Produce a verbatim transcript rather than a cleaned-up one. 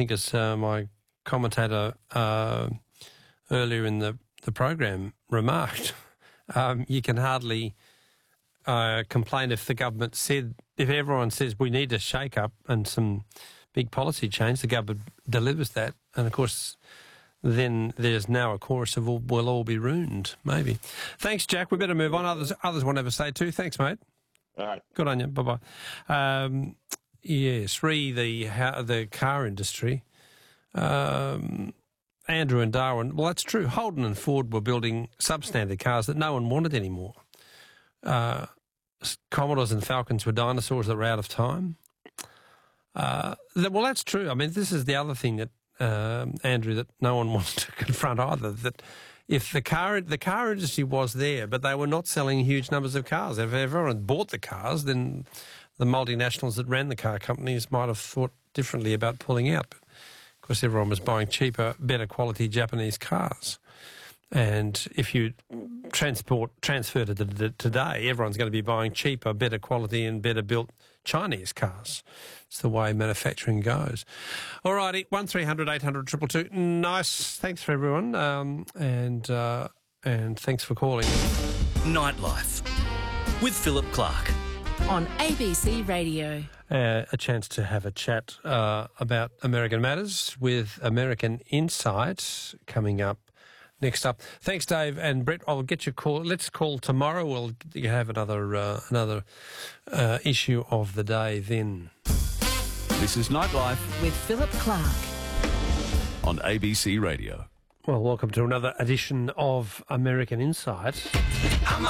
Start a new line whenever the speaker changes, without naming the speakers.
think as uh, my commentator uh, earlier in the, the program remarked, um, you can hardly uh, complain if the government said, if everyone says we need a shake-up and some big policy change, the government delivers that. And, of course, then there's now a chorus of, all, we'll all be ruined, maybe. Thanks, Jack. We better move on. Others others want to have a say too. Thanks, mate.
All right.
Good on you. Bye-bye. Um, yes, re the, the car industry. Um, Andrew and Darwin, well, that's true. Holden and Ford were building substandard cars that no one wanted anymore. Uh, Commodores and Falcons were dinosaurs that were out of time. Uh, that, well, that's true. I mean, this is the other thing that, um, Andrew, that no one wants to confront either, that if the car the car industry was there, but they were not selling huge numbers of cars. If everyone had bought the cars, then the multinationals that ran the car companies might have thought differently about pulling out. But of course, everyone was buying cheaper, better quality Japanese cars. And if you transport transfer to the, the, today, everyone's going to be buying cheaper, better quality and better built Chinese cars. It's the way manufacturing goes. All righty, one three hundred eight hundred two two two. Nice. Thanks for everyone. Um, and uh, and thanks for calling.
Nightlife with Philip Clark
on A B C Radio.
Uh, a chance to have a chat uh, about American matters with American Insight coming up. Next up, thanks, Dave and Brett. I'll get your call. Let's call tomorrow. We'll have another uh, another uh, issue of the day then.
This is Nightlife
with Philip Clark
on A B C Radio.
Well, welcome to another edition of American Insight.
I'm